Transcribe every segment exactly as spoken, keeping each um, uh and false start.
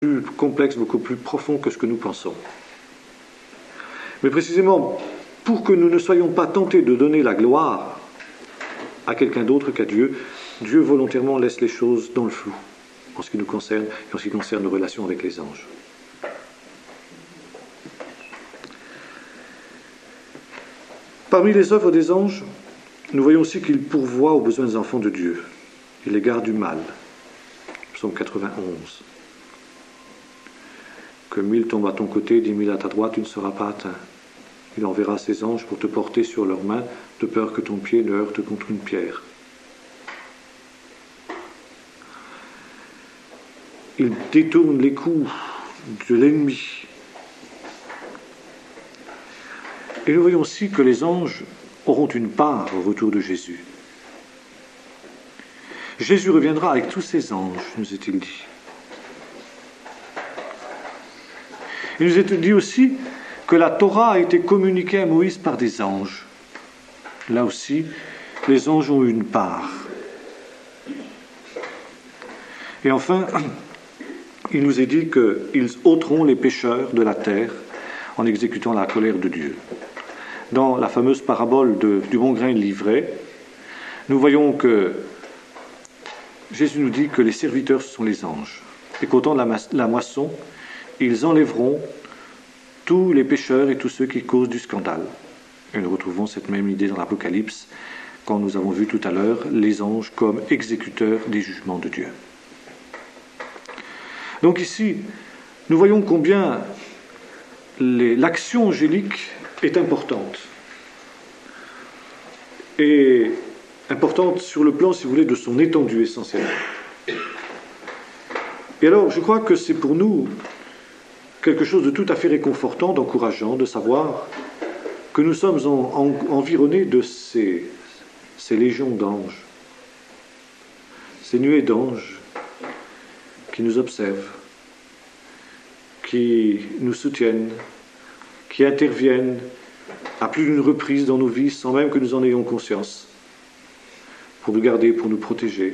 plus complexe, beaucoup plus profond que ce que nous pensons. Mais précisément, pour que nous ne soyons pas tentés de donner la gloire à quelqu'un d'autre qu'à Dieu, Dieu volontairement laisse les choses dans le flou, en ce qui nous concerne et en ce qui concerne nos relations avec les anges. Parmi les œuvres des anges, nous voyons aussi qu'ils pourvoient aux besoins des enfants de Dieu. Ils les gardent du mal. Psaume quatre-vingt-onze. Que mille tombent à ton côté, dix mille à ta droite, tu ne seras pas atteint. Il enverra ses anges pour te porter sur leurs mains, de peur que ton pied ne heurte contre une pierre. Il détourne les coups de l'ennemi. Et nous voyons aussi que les anges auront une part au retour de Jésus. Jésus reviendra avec tous ses anges, nous est-il dit. Il nous est dit aussi que la Torah a été communiquée à Moïse par des anges. Là aussi, les anges ont eu une part. Et enfin, il nous est dit qu'ils ôteront les pécheurs de la terre en exécutant la colère de Dieu. Dans la fameuse parabole de, du bon grain et de l'ivraie, nous voyons que Jésus nous dit que les serviteurs, ce sont les anges. Et qu'au temps de la, la moisson, ils enlèveront tous les pécheurs et tous ceux qui causent du scandale. Et nous retrouvons cette même idée dans l'Apocalypse, quand nous avons vu tout à l'heure les anges comme exécuteurs des jugements de Dieu. Donc ici, nous voyons combien les, l'action angélique est importante. Et importante sur le plan, si vous voulez, de son étendue essentiellement. Et alors, je crois que c'est pour nous quelque chose de tout à fait réconfortant, d'encourageant, de savoir que nous sommes en, en, environnés de ces, ces légions d'anges, ces nuées d'anges qui nous observent, qui nous soutiennent, qui interviennent à plus d'une reprise dans nos vies sans même que nous en ayons conscience, pour nous garder, pour nous protéger.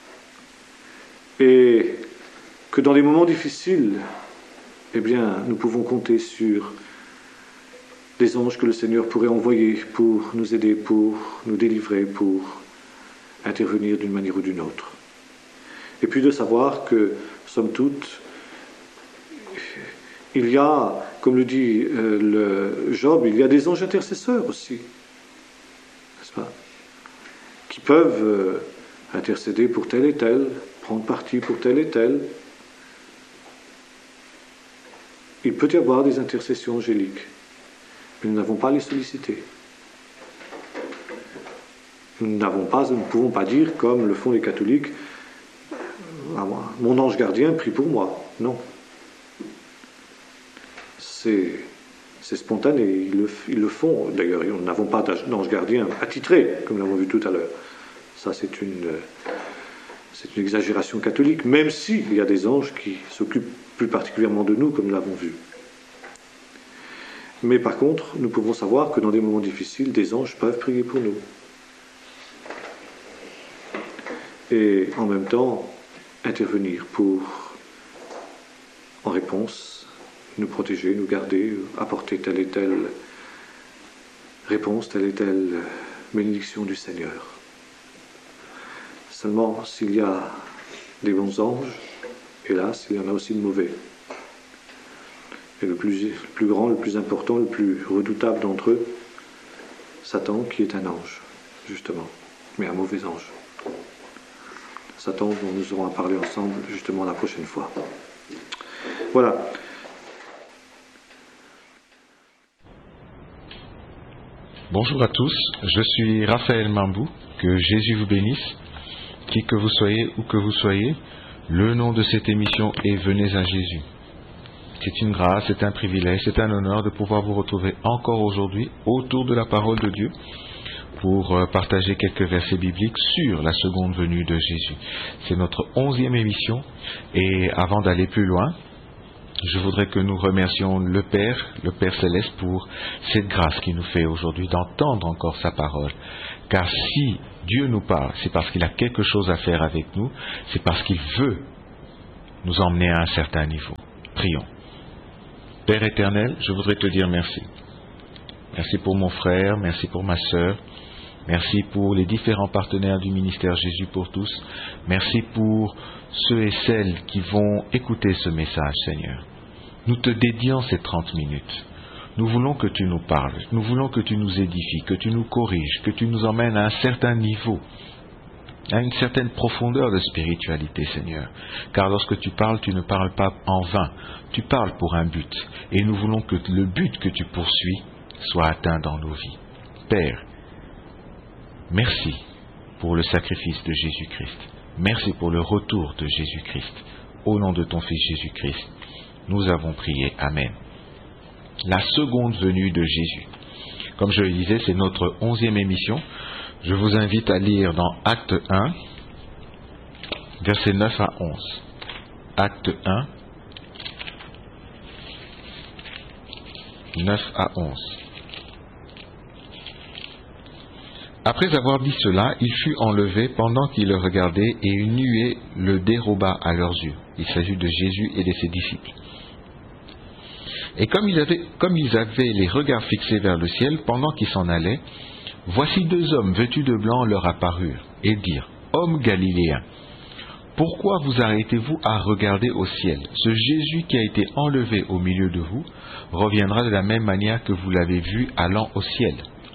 Et que dans les moments difficiles, eh bien, nous pouvons compter sur des anges que le Seigneur pourrait envoyer pour nous aider, pour nous délivrer, pour intervenir d'une manière ou d'une autre. Et puis de savoir que, somme toute, il y a, comme le dit euh, le Job, il y a des anges intercesseurs aussi, n'est-ce pas, qui peuvent euh, intercéder pour tel et tel, prendre parti pour tel et tel. Il peut y avoir des intercessions angéliques, mais nous n'avons pas à les solliciter. Nous n'avons pas, nous ne pouvons pas dire, comme le font les catholiques, mon ange gardien prie pour moi. Non. C'est, c'est spontané, ils le, ils le font. D'ailleurs, nous n'avons pas d'ange gardien attitré, comme nous l'avons vu tout à l'heure. Ça, c'est une, c'est une exagération catholique, même s'il y a des anges qui s'occupent plus particulièrement de nous, comme nous l'avons vu. Mais par contre, nous pouvons savoir que dans des moments difficiles, des anges peuvent prier pour nous. Et en même temps, intervenir pour, en réponse, nous protéger, nous garder, apporter telle et telle réponse, telle et telle bénédiction du Seigneur. Seulement, s'il y a des bons anges, hélas, il y en a aussi de mauvais. Et le plus, le plus grand, le plus important, le plus redoutable d'entre eux, Satan, qui est un ange, justement, mais un mauvais ange. Satan, dont nous aurons à parler ensemble, justement, la prochaine fois. Voilà. Bonjour à tous, je suis Raphaël Mambou, que Jésus vous bénisse, qui que vous soyez, où que vous soyez, le nom de cette émission est Venez à Jésus. C'est une grâce, c'est un privilège, c'est un honneur de pouvoir vous retrouver encore aujourd'hui autour de la parole de Dieu pour partager quelques versets bibliques sur la seconde venue de Jésus. C'est notre onzième émission et avant d'aller plus loin, je voudrais que nous remercions le Père, le Père Céleste, pour cette grâce qu'il nous fait aujourd'hui d'entendre encore sa parole. Car si Dieu nous parle, c'est parce qu'il a quelque chose à faire avec nous, c'est parce qu'il veut nous emmener à un certain niveau. Prions. Père éternel, je voudrais te dire merci. Merci pour mon frère, merci pour ma sœur, merci pour les différents partenaires du ministère Jésus pour tous. Merci pour ceux et celles qui vont écouter ce message, Seigneur. Nous te dédions ces trente minutes. Nous voulons que tu nous parles, nous voulons que tu nous édifies, que tu nous corriges, que tu nous emmènes à un certain niveau, à une certaine profondeur de spiritualité, Seigneur. Car lorsque tu parles, tu ne parles pas en vain, tu parles pour un but. Et nous voulons que le but que tu poursuis soit atteint dans nos vies. Père, merci pour le sacrifice de Jésus-Christ. Merci pour le retour de Jésus-Christ. Au nom de ton Fils Jésus-Christ, nous avons prié. Amen. La seconde venue de Jésus. Comme je le disais, c'est notre onzième émission. Je vous invite à lire dans Acte un, versets neuf à onze. Acte un, neuf à onze. Après avoir dit cela, il fut enlevé pendant qu'ils le regardaient, et une nuée le déroba à leurs yeux. Il s'agit de Jésus et de ses disciples. Et comme ils avaient, comme ils avaient les regards fixés vers le ciel, pendant qu'ils s'en allaient, voici deux hommes vêtus de blanc leur apparurent, et dirent, « Hommes galiléens, pourquoi vous arrêtez-vous à regarder au ciel? Ce Jésus qui a été enlevé au milieu de vous reviendra de la même manière que vous l'avez vu allant au ciel.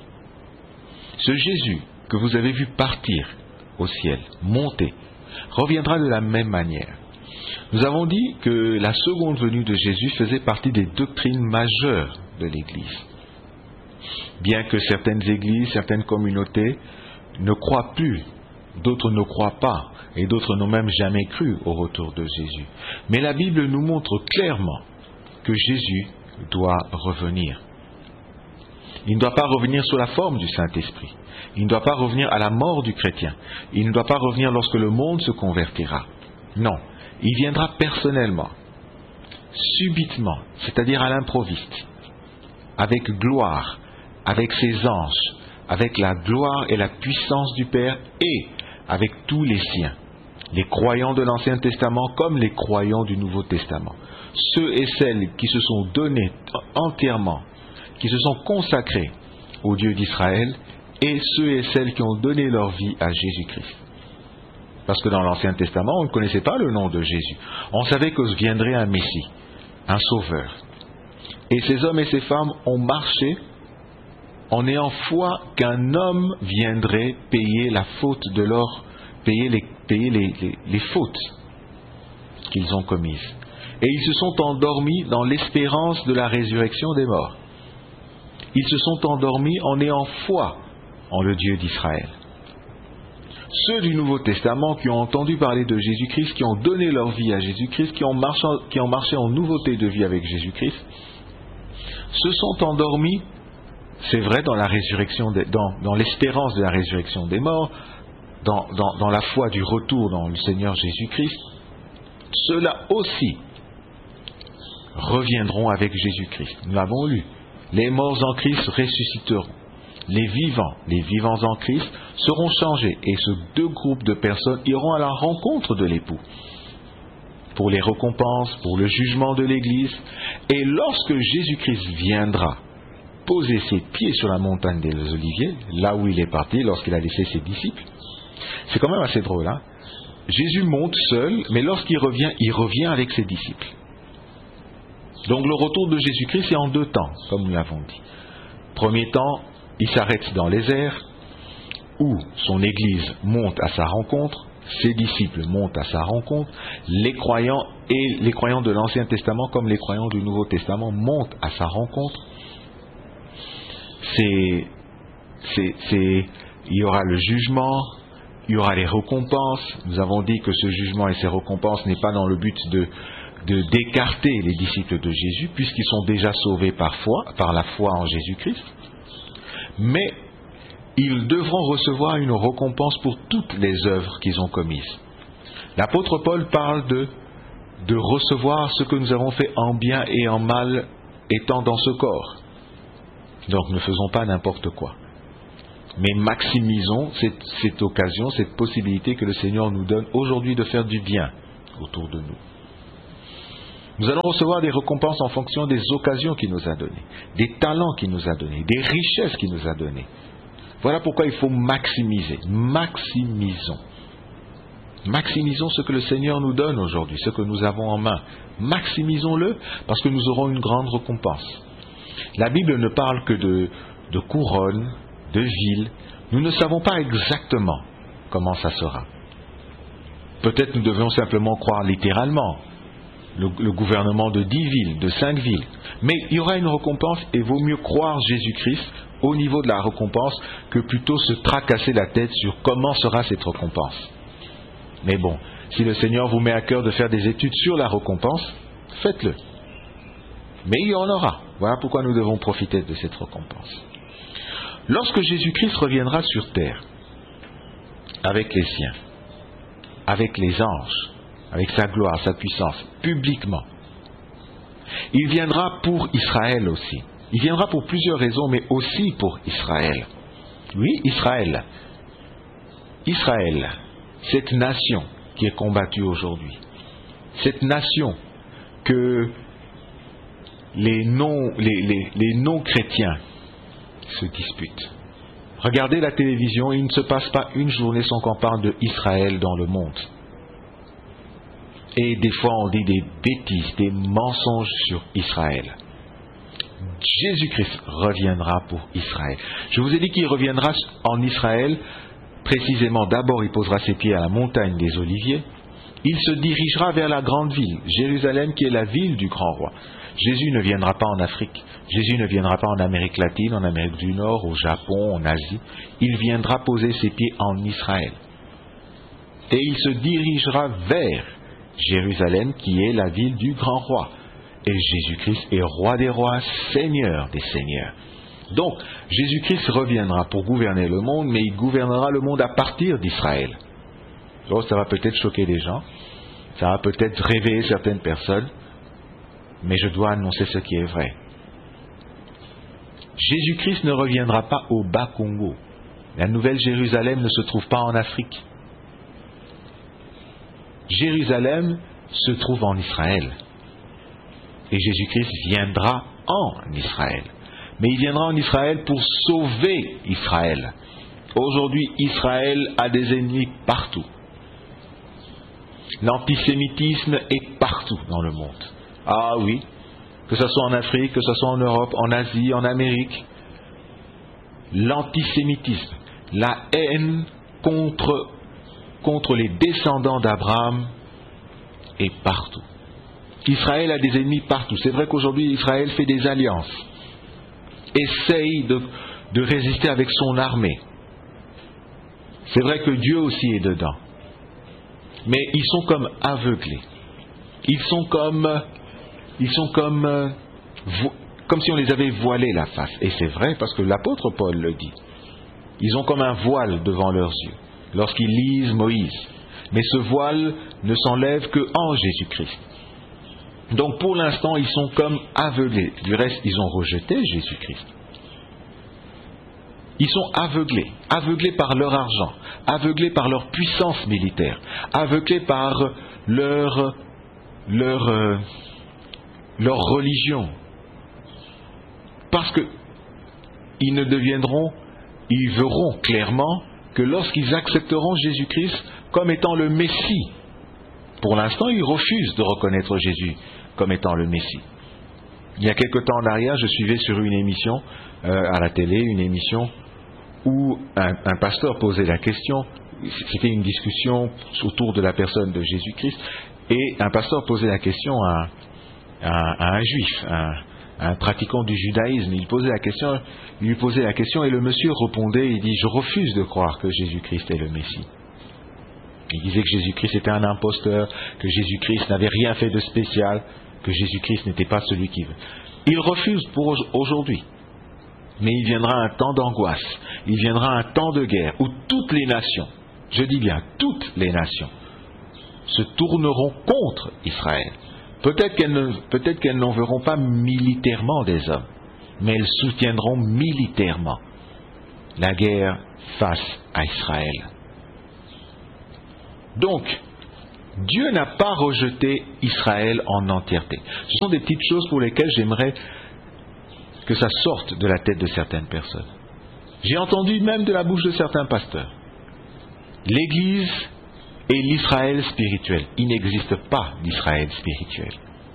Ce Jésus que vous avez vu partir au ciel, monter, reviendra de la même manière. » Nous avons dit que la seconde venue de Jésus faisait partie des doctrines majeures de l'Église. Bien que certaines églises, certaines communautés ne croient plus, d'autres ne croient pas, et d'autres n'ont même jamais cru au retour de Jésus. Mais la Bible nous montre clairement que Jésus doit revenir. Il ne doit pas revenir sous la forme du Saint-Esprit. Il ne doit pas revenir à la mort du chrétien. Il ne doit pas revenir lorsque le monde se convertira. Non, il viendra personnellement, subitement, c'est-à-dire à l'improviste, avec gloire, avec ses anges, avec la gloire et la puissance du Père et avec tous les siens, les croyants de l'Ancien Testament comme les croyants du Nouveau Testament, ceux et celles qui se sont donnés entièrement, qui se sont consacrés au Dieu d'Israël, et ceux et celles qui ont donné leur vie à Jésus-Christ. Parce que dans l'Ancien Testament, on ne connaissait pas le nom de Jésus. On savait que viendrait un Messie, un Sauveur. Et ces hommes et ces femmes ont marché en ayant foi qu'un homme viendrait payer la faute de leur, payer les, payer les, les, les fautes qu'ils ont commises. Et ils se sont endormis dans l'espérance de la résurrection des morts. Ils se sont endormis en ayant foi en le Dieu d'Israël. Ceux du Nouveau Testament qui ont entendu parler de Jésus-Christ, qui ont donné leur vie à Jésus-Christ, qui ont marché, qui ont marché en nouveauté de vie avec Jésus-Christ, se sont endormis, c'est vrai, dans la résurrection, des, dans, dans l'espérance de la résurrection des morts, dans, dans, dans la foi du retour dans le Seigneur Jésus-Christ. Ceux-là aussi reviendront avec Jésus-Christ. Nous l'avons lu. Les morts en Christ ressusciteront. Les vivants, les vivants en Christ seront changés, et ces deux groupes de personnes iront à la rencontre de l'époux pour les récompenses, pour le jugement de l'Église. Et lorsque Jésus-Christ viendra poser ses pieds sur la montagne des Oliviers, là où il est parti lorsqu'il a laissé ses disciples, c'est quand même assez drôle, hein? Jésus monte seul, mais lorsqu'il revient, il revient avec ses disciples. Donc le retour de Jésus-Christ est en deux temps, comme nous l'avons dit. Premier temps, il s'arrête dans les airs, où son Église monte à sa rencontre, ses disciples montent à sa rencontre, les croyants et les croyants de l'Ancien Testament comme les croyants du Nouveau Testament montent à sa rencontre. C'est, c'est, c'est, il y aura le jugement, il y aura les récompenses. Nous avons dit que ce jugement et ces récompenses n'est pas dans le but de de d'écarter les disciples de Jésus, puisqu'ils sont déjà sauvés par foi, par la foi en Jésus-Christ, mais ils devront recevoir une récompense pour toutes les œuvres qu'ils ont commises. L'apôtre Paul parle de, de recevoir ce que nous avons fait en bien et en mal étant dans ce corps. Donc ne faisons pas n'importe quoi, mais maximisons cette, cette occasion, cette possibilité que le Seigneur nous donne aujourd'hui de faire du bien autour de nous. Nous allons recevoir des récompenses en fonction des occasions qu'il nous a données, des talents qu'il nous a donnés, des richesses qu'il nous a données. Voilà pourquoi il faut maximiser. Maximisons. Maximisons ce que le Seigneur nous donne aujourd'hui, ce que nous avons en main. Maximisons-le parce que nous aurons une grande récompense. La Bible ne parle que de, de couronnes, de villes. Nous ne savons pas exactement comment ça sera. Peut-être nous devons simplement croire littéralement le, le gouvernement de dix villes, de cinq villes. Mais il y aura une récompense et il vaut mieux croire Jésus-Christ au niveau de la récompense que plutôt se tracasser la tête sur comment sera cette récompense. Mais bon, si le Seigneur vous met à cœur de faire des études sur la récompense, faites-le. Mais il y en aura. Voilà pourquoi nous devons profiter de cette récompense. Lorsque Jésus-Christ reviendra sur terre, avec les siens, avec les anges, avec sa gloire, sa puissance, publiquement, il viendra pour Israël aussi. Il viendra pour plusieurs raisons, mais aussi pour Israël. Oui, Israël. Israël, cette nation qui est combattue aujourd'hui. Cette nation que les non, les, les, les non-chrétiens se disputent. Regardez la télévision, il ne se passe pas une journée sans qu'on parle de Israël dans le monde. Et des fois on dit des bêtises, des mensonges sur Israël. Jésus-Christ reviendra pour Israël. Je vous ai dit qu'il reviendra en Israël, précisément d'abord il posera ses pieds à la montagne des Oliviers, il se dirigera vers la grande ville, Jérusalem qui est la ville du grand roi. Jésus ne viendra pas en Afrique, Jésus ne viendra pas en Amérique latine, en Amérique du Nord, au Japon, en Asie, il viendra poser ses pieds en Israël. Et il se dirigera vers Jérusalem qui est la ville du grand roi. Et Jésus-Christ est roi des rois, seigneur des seigneurs. Donc, Jésus-Christ reviendra pour gouverner le monde, mais il gouvernera le monde à partir d'Israël. Donc, ça va peut-être choquer les gens, ça va peut-être réveiller certaines personnes, mais je dois annoncer ce qui est vrai. Jésus-Christ ne reviendra pas au Bas-Congo. La Nouvelle Jérusalem ne se trouve pas en Afrique. Jérusalem se trouve en Israël. Et Jésus-Christ viendra en Israël. Mais il viendra en Israël pour sauver Israël. Aujourd'hui, Israël a des ennemis partout. L'antisémitisme est partout dans le monde. Ah oui, que ce soit en Afrique, que ce soit en Europe, en Asie, en Amérique. L'antisémitisme, la haine contre, contre les descendants d'Abraham est partout. Israël a des ennemis partout. C'est vrai qu'aujourd'hui, Israël fait des alliances, essaye de, de résister avec son armée. C'est vrai que Dieu aussi est dedans. Mais ils sont comme aveuglés. Ils sont comme, ils sont comme, euh, vo- comme si on les avait voilé la face. Et c'est vrai parce que l'apôtre Paul le dit. Ils ont comme un voile devant leurs yeux lorsqu'ils lisent Moïse. Mais ce voile ne s'enlève que en Jésus-Christ. Donc pour l'instant, ils sont comme aveuglés. Du reste, ils ont rejeté Jésus-Christ. Ils sont aveuglés, aveuglés par leur argent, aveuglés par leur puissance militaire, aveuglés par leur, leur, euh, leur religion. Parce que ils ne deviendront, ils verront clairement que lorsqu'ils accepteront Jésus-Christ comme étant le Messie, pour l'instant, ils refusent de reconnaître Jésus comme étant le Messie. Il y a quelque temps en arrière, je suivais sur une émission euh, à la télé, une émission où un, un pasteur posait la question, c'était une discussion autour de la personne de Jésus-Christ, et un pasteur posait la question à, à, à un juif, à, à un pratiquant du judaïsme. Il posait la question, il lui posait la question, et le monsieur répondait, il dit « Je refuse de croire que Jésus-Christ est le Messie ». Il disait que Jésus-Christ était un imposteur, que Jésus-Christ n'avait rien fait de spécial, que Jésus-Christ n'était pas celui qui veut. Il refuse pour aujourd'hui. Mais il viendra un temps d'angoisse, il viendra un temps de guerre où toutes les nations, je dis bien toutes les nations, se tourneront contre Israël. Peut-être qu'elles ne, peut-être qu'elles n'enverront pas militairement des hommes, mais elles soutiendront militairement la guerre face à Israël. Donc, Dieu n'a pas rejeté Israël en entièreté. Ce sont des petites choses pour lesquelles j'aimerais que ça sorte de la tête de certaines personnes. J'ai entendu même de la bouche de certains pasteurs. L'Église est l'Israël spirituel. Il n'existe pas d'Israël spirituel.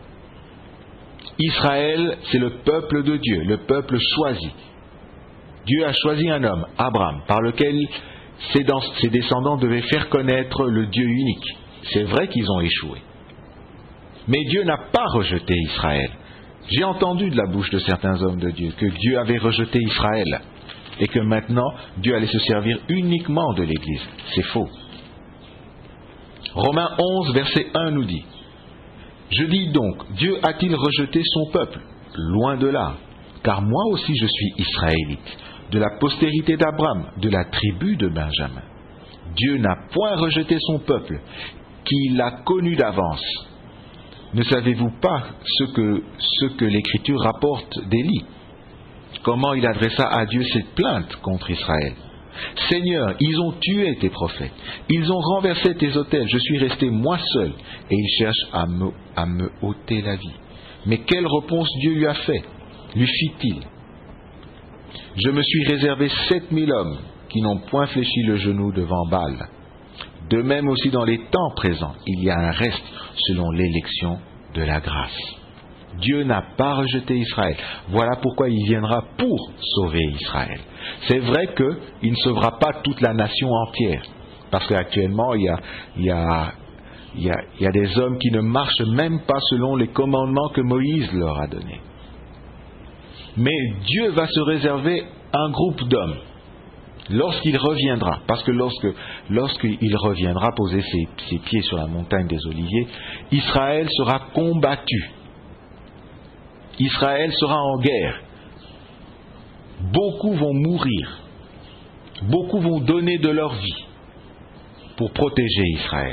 Israël, c'est le peuple de Dieu, le peuple choisi. Dieu a choisi un homme, Abraham, par lequel ses, dans, ses descendants devaient faire connaître le Dieu unique. C'est vrai qu'ils ont échoué. Mais Dieu n'a pas rejeté Israël. J'ai entendu de la bouche de certains hommes de Dieu que Dieu avait rejeté Israël et que maintenant Dieu allait se servir uniquement de l'Église. C'est faux. Romains onze, verset un nous dit: Je dis donc, Dieu a-t-il rejeté son peuple? Loin de là, car moi aussi je suis israélite, de la postérité d'Abraham, de la tribu de Benjamin. Dieu n'a point rejeté son peuple, qu'il a connu d'avance. Ne savez-vous pas ce que, ce que l'Écriture rapporte d'Élie? Comment il adressa à Dieu cette plainte contre Israël? Seigneur, ils ont tué tes prophètes, ils ont renversé tes autels, je suis resté moi seul, et ils cherchent à me, à me ôter la vie. Mais quelle réponse Dieu lui a fait? Lui fit-il: Je me suis réservé sept mille hommes qui n'ont point fléchi le genou devant Baal. De même aussi dans les temps présents, il y a un reste selon l'élection de la grâce. Dieu n'a pas rejeté Israël. Voilà pourquoi il viendra pour sauver Israël. C'est vrai qu'il ne sauvera pas toute la nation entière, parce qu'actuellement il y a, il y a, il y a, il y a des hommes qui ne marchent même pas selon les commandements que Moïse leur a donnés. Mais Dieu va se réserver un groupe d'hommes lorsqu'il reviendra, parce que lorsque lorsqu'il reviendra poser ses, ses pieds sur la montagne des Oliviers, Israël sera combattu. Israël sera en guerre. Beaucoup vont mourir. Beaucoup vont donner de leur vie pour protéger Israël.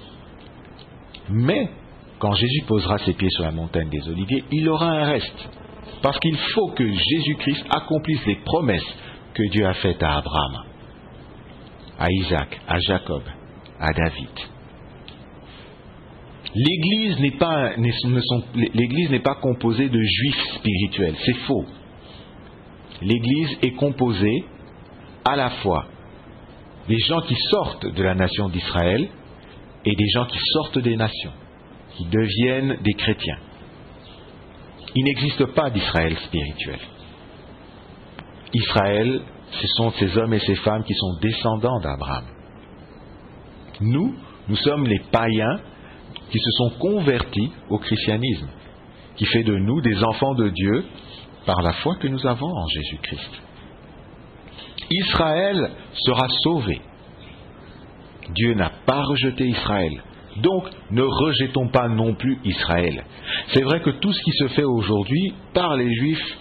Mais, quand Jésus posera ses pieds sur la montagne des Oliviers, il aura un reste. Parce qu'il faut que Jésus-Christ accomplisse les promesses que Dieu a faites à Abraham, à Isaac, à Jacob, à David. L'Église n'est pas, ne sont, l'Église n'est pas composée de juifs spirituels, c'est faux. L'Église est composée à la fois des gens qui sortent de la nation d'Israël et des gens qui sortent des nations, qui deviennent des chrétiens. Il n'existe pas d'Israël spirituel. Israël, ce sont ces hommes et ces femmes qui sont descendants d'Abraham. Nous, nous sommes les païens qui se sont convertis au christianisme, qui fait de nous des enfants de Dieu par la foi que nous avons en Jésus-Christ. Israël sera sauvé. Dieu n'a pas rejeté Israël. Donc, ne rejetons pas non plus Israël. C'est vrai que tout ce qui se fait aujourd'hui par les Juifs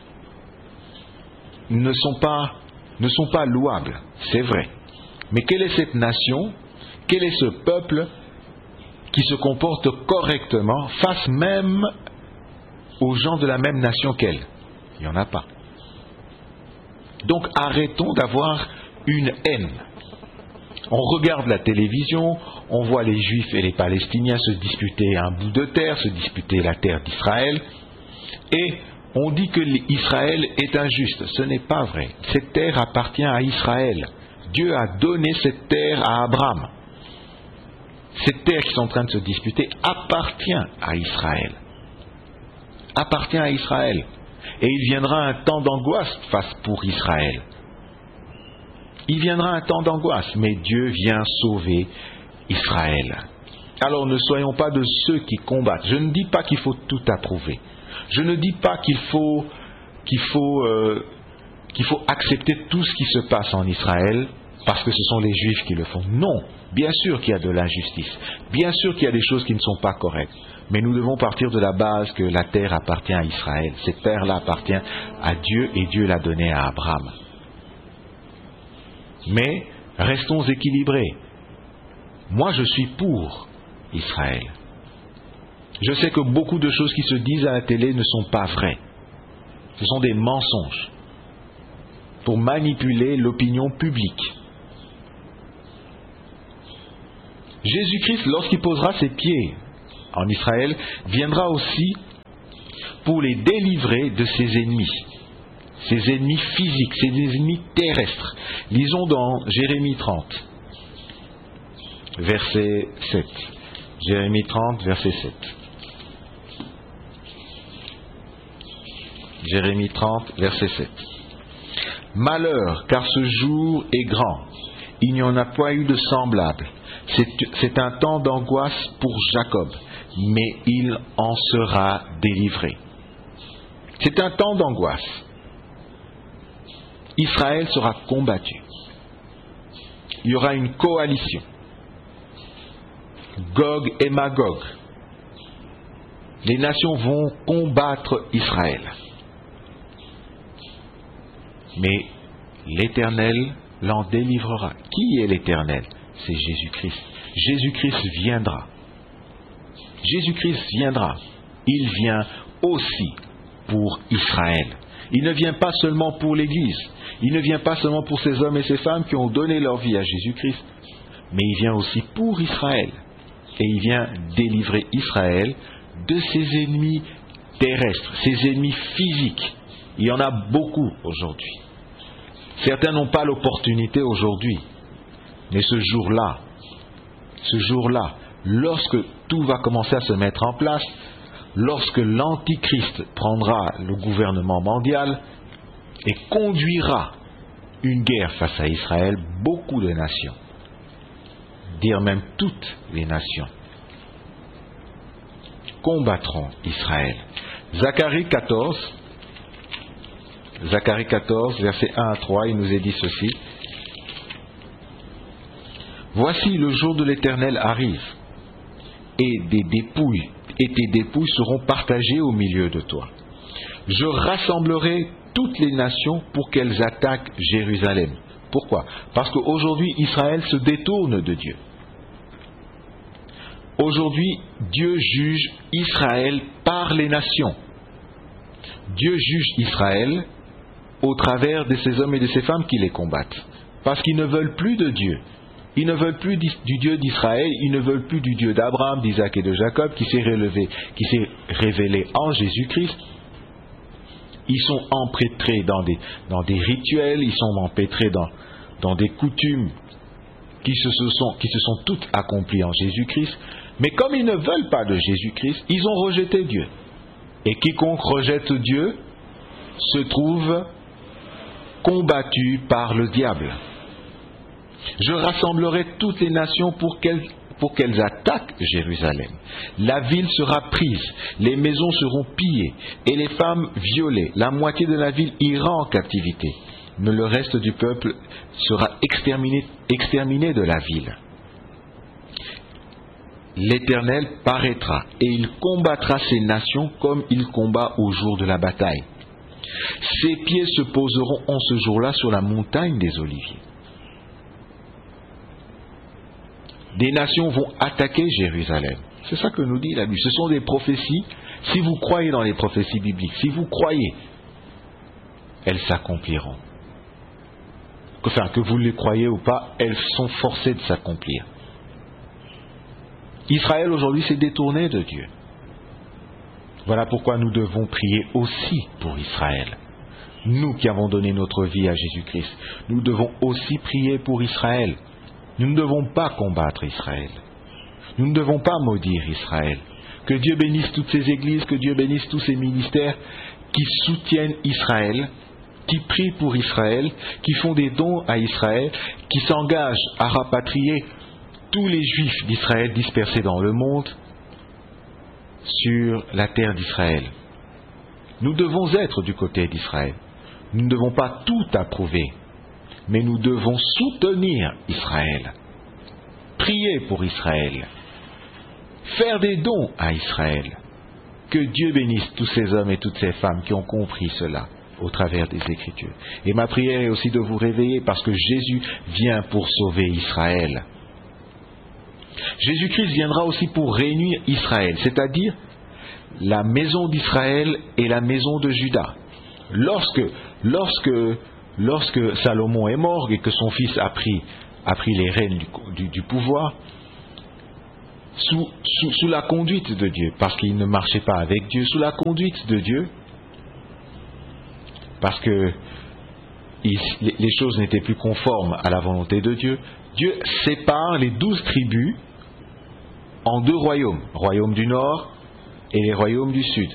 ne sont pas, ne sont pas louables, c'est vrai. Mais quelle est cette nation, quel est ce peuple qui se comporte correctement face même aux gens de la même nation qu'elle? Il n'y en a pas. Donc arrêtons d'avoir une haine. On regarde la télévision, on voit les Juifs et les Palestiniens se disputer un bout de terre, se disputer la terre d'Israël, et on dit que Israël est injuste. Ce n'est pas vrai. Cette terre appartient à Israël. Dieu a donné cette terre à Abraham. Cette terre qui sont en train de se disputer appartient à Israël. Appartient à Israël. Et il viendra un temps d'angoisse face pour Israël. Il viendra un temps d'angoisse, mais Dieu vient sauver Israël. Alors ne soyons pas de ceux qui combattent. Je ne dis pas qu'il faut tout approuver. Je ne dis pas qu'il faut, qu'il faut, euh, qu'il faut accepter tout ce qui se passe en Israël parce que ce sont les Juifs qui le font. Non, bien sûr qu'il y a de l'injustice. Bien sûr qu'il y a des choses qui ne sont pas correctes. Mais nous devons partir de la base que la terre appartient à Israël. Cette terre-là appartient à Dieu et Dieu l'a donnée à Abraham. Mais restons équilibrés. Moi, je suis pour Israël. Je sais que beaucoup de choses qui se disent à la télé ne sont pas vraies. Ce sont des mensonges pour manipuler l'opinion publique. Jésus-Christ, lorsqu'il posera ses pieds en Israël, viendra aussi pour les délivrer de ses ennemis, ses ennemis physiques, ses ennemis terrestres. Lisons dans Jérémie trente, verset sept. Jérémie trente, verset sept. Jérémie trente, verset sept. Malheur, car ce jour est grand, il n'y en a point eu de semblable. C'est, c'est un temps d'angoisse pour Jacob, mais il en sera délivré. C'est un temps d'angoisse. Israël sera combattu. Il y aura une coalition. Gog et Magog. Les nations vont combattre Israël. Mais l'Éternel l'en délivrera. Qui est l'Éternel? C'est Jésus-Christ. Jésus-Christ viendra. Jésus-Christ viendra. Il vient aussi pour Israël. Il ne vient pas seulement pour l'Église. Il ne vient pas seulement pour ces hommes et ces femmes qui ont donné leur vie à Jésus-Christ. Mais il vient aussi pour Israël. Et il vient délivrer Israël de ses ennemis terrestres, ses ennemis physiques. Il y en a beaucoup aujourd'hui. Certains n'ont pas l'opportunité aujourd'hui. Mais ce jour-là, ce jour-là, lorsque tout va commencer à se mettre en place, lorsque l'Antichrist prendra le gouvernement mondial et conduira une guerre face à Israël, beaucoup de nations, dire même toutes les nations, combattront Israël. Zacharie quatorze, Zacharie quatorze, versets un à trois, il nous est dit ceci. Voici le jour de l'Éternel arrive, et des dépouilles, et tes dépouilles seront partagées au milieu de toi. Je rassemblerai toutes les nations pour qu'elles attaquent Jérusalem. Pourquoi? Parce qu'aujourd'hui, Israël se détourne de Dieu. Aujourd'hui, Dieu juge Israël par les nations. Dieu juge Israël au travers de ces hommes et de ces femmes qui les combattent. Parce qu'ils ne veulent plus de Dieu. Ils ne veulent plus du Dieu d'Israël, ils ne veulent plus du Dieu d'Abraham, d'Isaac et de Jacob, qui s'est révélé, qui s'est révélé en Jésus-Christ. Ils sont empêtrés dans des, dans des rituels, ils sont empêtrés dans, dans des coutumes qui se, sont, qui se sont toutes accomplies en Jésus-Christ. Mais comme ils ne veulent pas de Jésus-Christ, ils ont rejeté Dieu. Et quiconque rejette Dieu se trouve combattu par le diable. Je rassemblerai toutes les nations pour qu'elles, pour qu'elles attaquent Jérusalem. La ville sera prise, les maisons seront pillées et les femmes violées. La moitié de la ville ira en captivité, mais le reste du peuple sera exterminé, exterminé de la ville. L'Éternel paraîtra et il combattra ces nations comme il combat au jour de la bataille. Ses pieds se poseront en ce jour-là sur la montagne des Oliviers. Des nations vont attaquer Jérusalem. C'est ça que nous dit la Bible. Ce sont des prophéties. Si vous croyez dans les prophéties bibliques, si vous croyez, elles s'accompliront. Enfin, que vous les croyez ou pas, elles sont forcées de s'accomplir. Israël aujourd'hui s'est détourné de Dieu. Voilà pourquoi nous devons prier aussi pour Israël. Nous qui avons donné notre vie à Jésus-Christ, nous devons aussi prier pour Israël. Nous ne devons pas combattre Israël. Nous ne devons pas maudire Israël. Que Dieu bénisse toutes ces églises, que Dieu bénisse tous ces ministères qui soutiennent Israël, qui prient pour Israël, qui font des dons à Israël, qui s'engagent à rapatrier tous les Juifs d'Israël dispersés dans le monde sur la terre d'Israël. Nous devons être du côté d'Israël. Nous ne devons pas tout approuver, mais nous devons soutenir Israël, prier pour Israël, faire des dons à Israël. Que Dieu bénisse tous ces hommes et toutes ces femmes qui ont compris cela au travers des Écritures. Et ma prière est aussi de vous réveiller parce que Jésus vient pour sauver Israël. Jésus-Christ viendra aussi pour réunir Israël, c'est-à-dire la maison d'Israël et la maison de Juda. Lorsque, lorsque, lorsque Salomon est mort et que son fils a pris, a pris les rênes du, du, du pouvoir, sous, sous, sous la conduite de Dieu, parce qu'ils ne marchaient pas avec Dieu, sous la conduite de Dieu, parce que les choses n'étaient plus conformes à la volonté de Dieu, Dieu sépare les douze tribus en deux royaumes, royaume du nord et les royaumes du sud.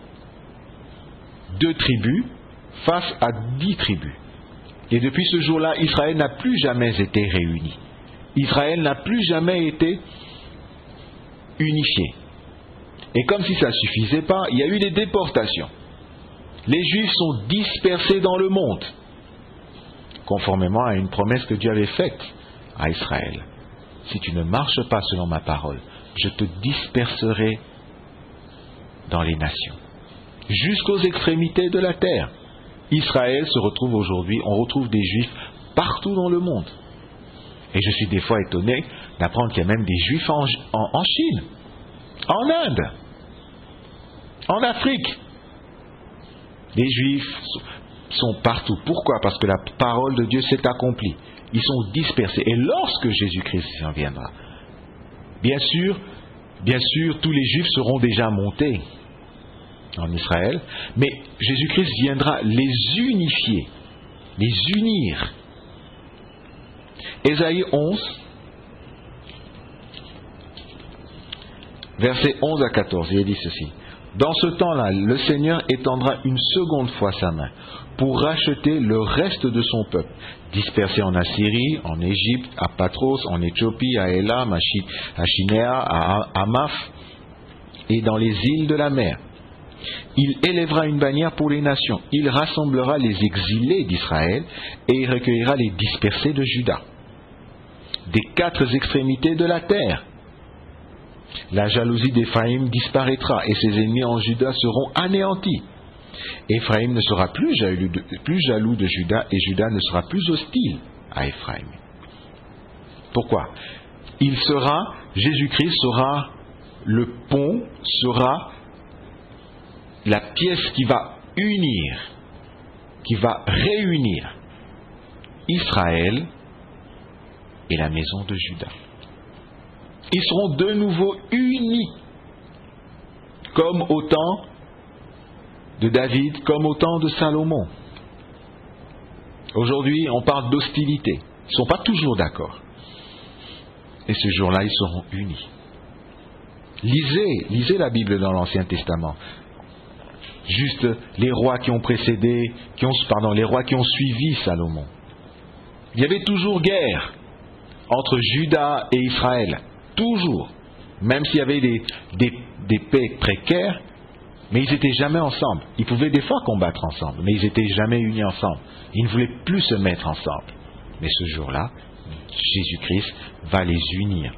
Deux tribus face à dix tribus. Et depuis ce jour-là, Israël n'a plus jamais été réuni. Israël n'a plus jamais été unifié. Et comme si ça ne suffisait pas, il y a eu des déportations. Les Juifs sont dispersés dans le monde, conformément à une promesse que Dieu avait faite à Israël. Si tu ne marches pas selon ma parole, je te disperserai dans les nations, jusqu'aux extrémités de la terre. Israël se retrouve aujourd'hui, on retrouve des Juifs partout dans le monde. Et je suis des fois étonné d'apprendre qu'il y a même des Juifs en, en, en Chine, en Inde, en Afrique. Les Juifs sont partout. Pourquoi? Parce que la parole de Dieu s'est accomplie. Ils sont dispersés. Et lorsque Jésus-Christ en viendra, bien sûr, bien sûr, tous les Juifs seront déjà montés en Israël, mais Jésus-Christ viendra les unifier, les unir. Ésaïe onze, versets onze à quatorze, il est dit ceci. Dans ce temps-là, le Seigneur étendra une seconde fois sa main pour racheter le reste de son peuple, dispersé en Assyrie, en Égypte, à Patros, en Éthiopie, à Élam, à Shinéa, à Hamath et dans les îles de la mer. Il élèvera une bannière pour les nations. Il rassemblera les exilés d'Israël et il recueillera les dispersés de Juda, des quatre extrémités de la terre. La jalousie d'Éphraïm disparaîtra et ses ennemis en Juda seront anéantis. Éphraïm ne sera plus jaloux, de, plus jaloux de Juda et Juda ne sera plus hostile à Éphraïm. Pourquoi? Il sera, Jésus-Christ sera le pont, sera la pièce qui va unir, qui va réunir Israël et la maison de Juda. Ils seront de nouveau unis, comme au temps de David, comme au temps de Salomon. Aujourd'hui, on parle d'hostilité. Ils ne sont pas toujours d'accord. Et ce jour-là, ils seront unis. Lisez, lisez la Bible dans l'Ancien Testament. Juste les rois qui ont précédé, qui ont, pardon, les rois qui ont suivi Salomon. Il y avait toujours guerre entre Juda et Israël. Toujours. Même s'il y avait des, des, des paix précaires, mais ils n'étaient jamais ensemble. Ils pouvaient des fois combattre ensemble, mais ils n'étaient jamais unis ensemble. Ils ne voulaient plus se mettre ensemble. Mais ce jour-là, Jésus-Christ va les unir.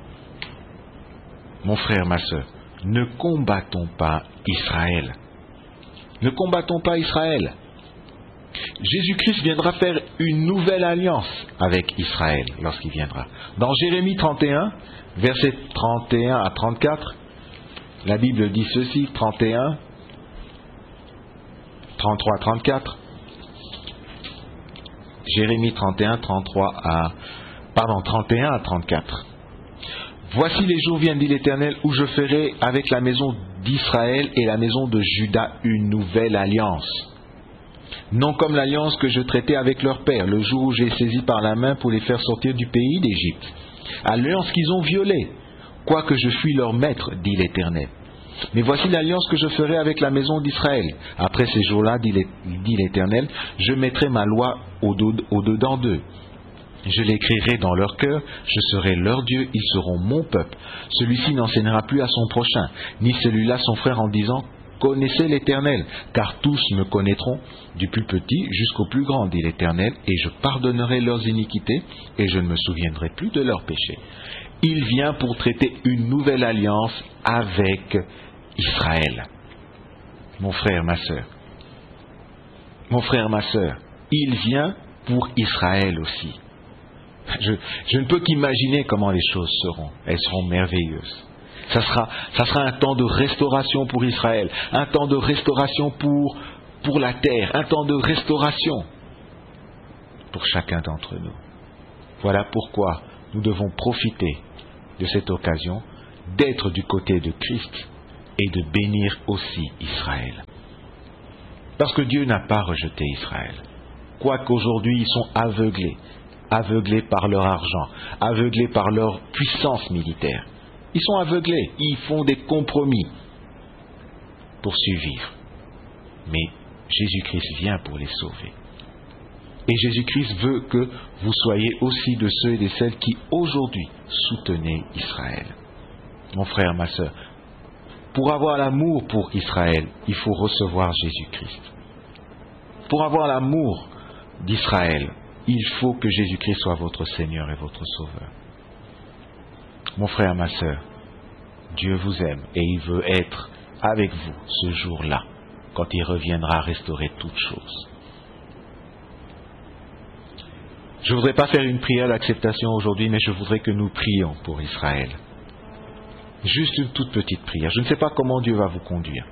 Mon frère, ma sœur, ne combattons pas Israël. Ne combattons pas Israël. Jésus-Christ viendra faire une nouvelle alliance avec Israël lorsqu'il viendra. Dans Jérémie trente et un, versets trente et un à trente-quatre, la Bible dit ceci, trente et un, trente-trois à trente-quatre. Jérémie trente et un, trente-trois à, pardon, trente et un à trente-quatre. Voici les jours viennent, dit l'Éternel, où je ferai avec la maison d'Israël et la maison de Juda une nouvelle alliance. Non comme l'alliance que je traitais avec leur père, le jour où j'ai saisi par la main pour les faire sortir du pays d'Égypte. Alliance qu'ils ont violée, quoique je fuis leur maître, dit l'Éternel. Mais voici l'alliance que je ferai avec la maison d'Israël. Après ces jours-là, dit l'Éternel, je mettrai ma loi au-dedans d'eux. Je l'écrirai dans leur cœur, je serai leur Dieu, ils seront mon peuple. Celui-ci n'enseignera plus à son prochain, ni celui-là son frère en disant, connaissez l'Éternel, car tous me connaîtront, du plus petit jusqu'au plus grand, dit l'Éternel, et je pardonnerai leurs iniquités, et je ne me souviendrai plus de leurs péchés. Il vient pour traiter une nouvelle alliance avec Israël. Mon frère, ma sœur, mon frère, ma sœur, il vient pour Israël aussi. Je, je ne peux qu'imaginer comment les choses seront. Elles seront merveilleuses. Ça sera, ça sera un temps de restauration pour Israël, un temps de restauration pour, pour la terre, un temps de restauration pour chacun d'entre nous. Voilà pourquoi nous devons profiter de cette occasion d'être du côté de Christ et de bénir aussi Israël. Parce que Dieu n'a pas rejeté Israël. Quoiqu'aujourd'hui ils sont aveuglés, aveuglés par leur argent, aveuglés par leur puissance militaire. Ils sont aveuglés, ils font des compromis pour survivre. Mais Jésus-Christ vient pour les sauver. Et Jésus-Christ veut que vous soyez aussi de ceux et de celles qui aujourd'hui soutenez Israël. Mon frère, ma sœur, pour avoir l'amour pour Israël, il faut recevoir Jésus-Christ. Pour avoir l'amour d'Israël, il faut que Jésus-Christ soit votre Seigneur et votre Sauveur. Mon frère, ma sœur, Dieu vous aime et il veut être avec vous ce jour-là, quand il reviendra restaurer toutes choses. Je ne voudrais pas faire une prière d'acceptation aujourd'hui, mais je voudrais que nous prions pour Israël. Juste une toute petite prière. Je ne sais pas comment Dieu va vous conduire.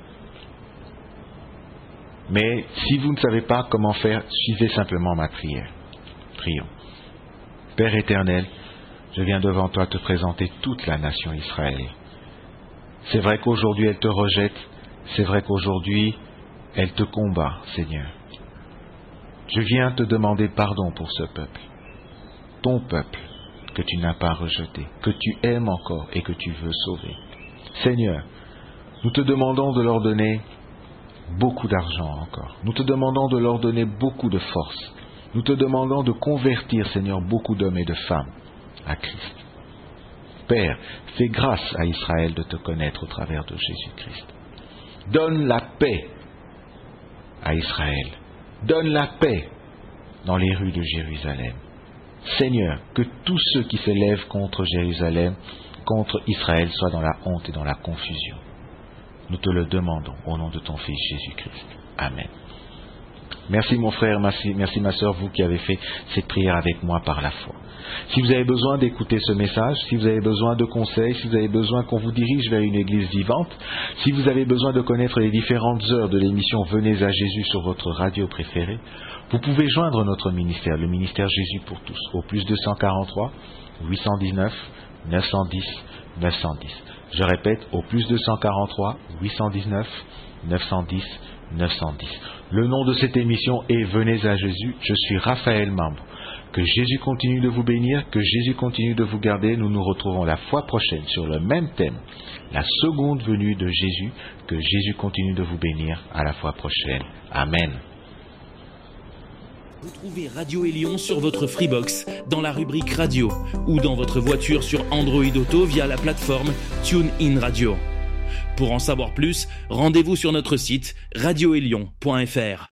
Mais si vous ne savez pas comment faire, suivez simplement ma prière. Prions. Père éternel, je viens devant toi te présenter toute la nation Israël. C'est vrai qu'aujourd'hui elle te rejette, c'est vrai qu'aujourd'hui elle te combat, Seigneur. Je viens te demander pardon pour ce peuple, ton peuple que tu n'as pas rejeté, que tu aimes encore et que tu veux sauver. Seigneur, nous te demandons de leur donner beaucoup d'argent encore. Nous te demandons de leur donner beaucoup de force. Nous te demandons de convertir, Seigneur, beaucoup d'hommes et de femmes à Christ. Père, fais grâce à Israël de te connaître au travers de Jésus-Christ. Donne la paix à Israël. Donne la paix dans les rues de Jérusalem. Seigneur, que tous ceux qui s'élèvent contre Jérusalem, contre Israël, soient dans la honte et dans la confusion. Nous te le demandons au nom de ton Fils Jésus-Christ. Amen. Merci mon frère, merci, merci ma sœur, vous qui avez fait cette prière avec moi par la foi. Si vous avez besoin d'écouter ce message, si vous avez besoin de conseils, si vous avez besoin qu'on vous dirige vers une église vivante, si vous avez besoin de connaître les différentes heures de l'émission Venez à Jésus sur votre radio préférée, vous pouvez joindre notre ministère, le ministère Jésus pour tous, au plus deux cent quarante-trois, huit cent dix-neuf, neuf cent dix, neuf cent dix. Je répète, au plus deux cent quarante-trois, huit cent dix-neuf, neuf cent dix, neuf cent dix. Le nom de cette émission est Venez à Jésus. Je suis Raphaël Mambou. Que Jésus continue de vous bénir, que Jésus continue de vous garder. Nous nous retrouvons la fois prochaine sur le même thème, la seconde venue de Jésus. Que Jésus continue de vous bénir. À la fois prochaine. Amen. Retrouvez Radio Élion sur votre Freebox, dans la rubrique Radio, ou dans votre voiture sur Android Auto via la plateforme TuneIn Radio. Pour en savoir plus, rendez-vous sur notre site radio élion point f r.